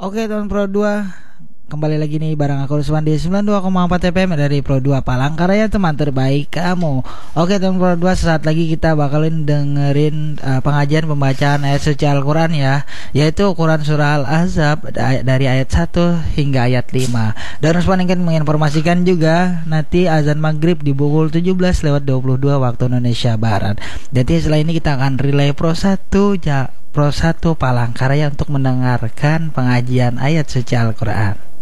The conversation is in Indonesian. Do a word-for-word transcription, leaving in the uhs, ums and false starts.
Oke teman Pro dua, kembali lagi nih bareng aku Rusman di sembilan puluh dua koma empat F M dari Pro dua Palangkaraya, teman terbaik kamu. Oke teman Pro dua, sesaat lagi kita bakalan dengerin uh, pengajian pembacaan ayat suci Al-Quran ya, yaitu Quran Surah Al-Ahzab dari ayat satu hingga ayat lima. Dan Rusman ingin menginformasikan juga nanti azan maghrib di pukul tujuh belas lewat dua puluh dua waktu Indonesia Barat. Jadi setelah ini kita akan relay Pro satu ja Pro satu Palangkaraya untuk mendengarkan pengajian ayat suci Al-Quran.